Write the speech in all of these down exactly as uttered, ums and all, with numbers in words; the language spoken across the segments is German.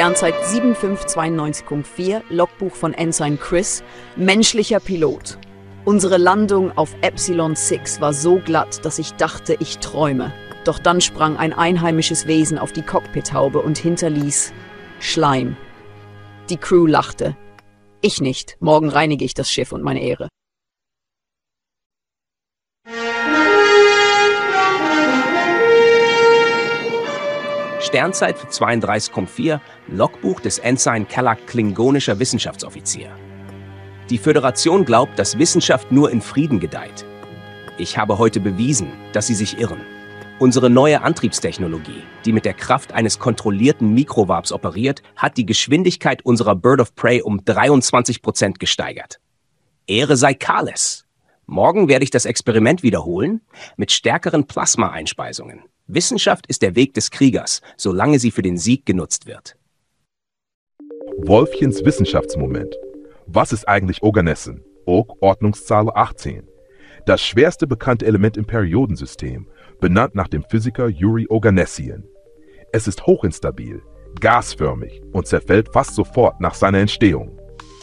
Sternzeit sieben fünf zweiundneunzig Punkt vier, Logbuch von Ensign Chris, menschlicher Pilot. Unsere Landung auf Epsilon sechs war so glatt, dass ich dachte, ich träume. Doch dann sprang ein einheimisches Wesen auf die Cockpithaube und hinterließ Schleim. Die Crew lachte. Ich nicht. Morgen reinige ich das Schiff und meine Ehre. Sternzeit für zweiunddreißig Komma vier, Logbuch des Ensign Kellogg, klingonischer Wissenschaftsoffizier. Die Föderation glaubt, dass Wissenschaft nur in Frieden gedeiht. Ich habe heute bewiesen, dass sie sich irren. Unsere neue Antriebstechnologie, die mit der Kraft eines kontrollierten Mikrowarps operiert, hat die Geschwindigkeit unserer Bird of Prey um dreiundzwanzig Prozent gesteigert. Ehre sei Kales! Morgen werde ich das Experiment wiederholen, mit stärkeren Plasma-Einspeisungen. Wissenschaft ist der Weg des Kriegers, solange sie für den Sieg genutzt wird. Wolfchens Wissenschaftsmoment. Was ist eigentlich Oganesson? Og Ordnungszahl achtzehn. Das schwerste bekannte Element im Periodensystem, benannt nach dem Physiker Yuri Oganessian. Es ist hochinstabil, gasförmig und zerfällt fast sofort nach seiner Entstehung.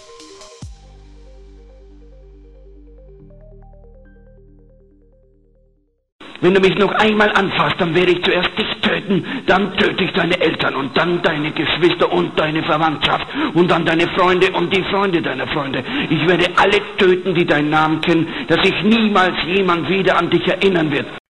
Wenn du mich noch einmal anfasst, dann werde ich zuerst dich töten, dann töte ich deine Eltern und dann deine Geschwister und deine Verwandtschaft und dann deine Freunde und die Freunde deiner Freunde. Ich werde alle töten, die deinen Namen kennen, dass sich niemals jemand wieder an dich erinnern wird.